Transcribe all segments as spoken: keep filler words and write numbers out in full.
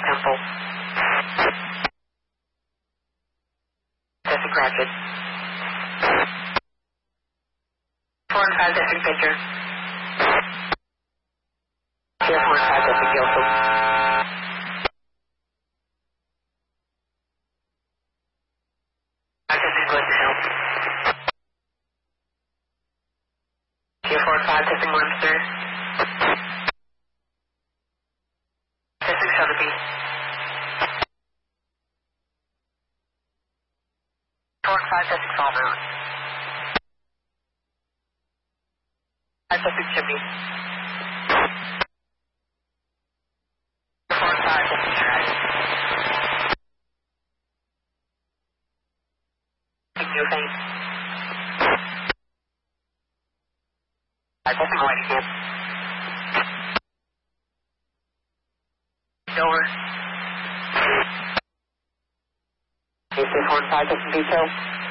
Temple. Testing Crockett. four and five testing Pitcher. Here four and five testing Gilson. five testing Glidden Hill. Here four and five testing Webster. Testing Sotheby. four and five testing Fall Mountain. five testing Chimney. four and five testing Shred. Testing Newfane. five testing Whitingham. Dover. A C four and five testing Beach Hill.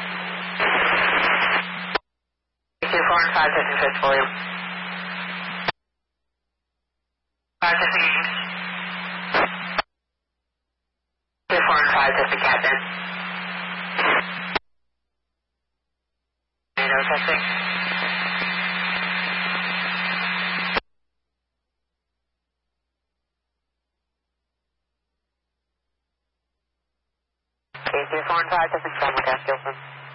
A C four and five testing Fitzwilliam. five testing East. A C four and five testing Captain. NATO testing. A C four and five testing Samuel Gilson.